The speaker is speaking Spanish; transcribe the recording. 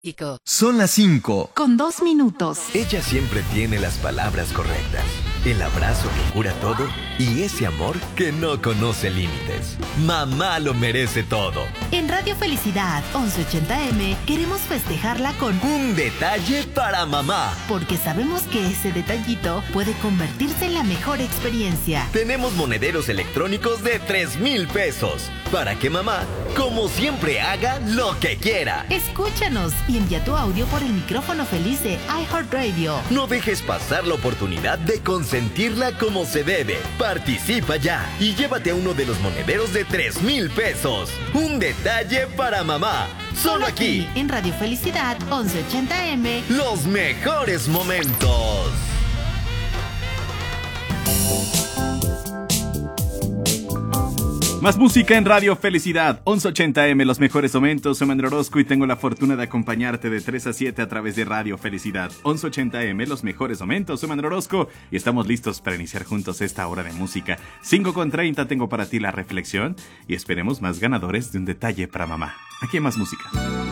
Son las 5. Con 2 minutos. Ella siempre tiene las palabras correctas, el abrazo que cura todo y ese amor que no conoce límites. Mamá lo merece todo. En Radio Felicidad 1180M queremos festejarla con un detalle para mamá. Porque sabemos que ese detallito puede convertirse en la mejor experiencia. Tenemos monederos electrónicos de 3,000 pesos para que mamá, como siempre, haga lo que quiera. Escúchanos y envía tu audio por el micrófono feliz de iHeartRadio. No dejes pasar la oportunidad de consentirla como se debe. Participa ya y llévate a uno de los monederos de 3,000 pesos. Un detalle para mamá. Solo aquí, en Radio Felicidad 1180M. Los mejores momentos. Más música en Radio Felicidad, 1180M, los mejores momentos. Soy Manuel Orozco y tengo la fortuna de acompañarte de 3 a 7 a través de Radio Felicidad, 1180M, los mejores momentos. Soy Manuel Orozco y estamos listos para iniciar juntos esta hora de música. 5:30 tengo para ti la reflexión y esperemos más ganadores de un detalle para mamá. Aquí hay más música.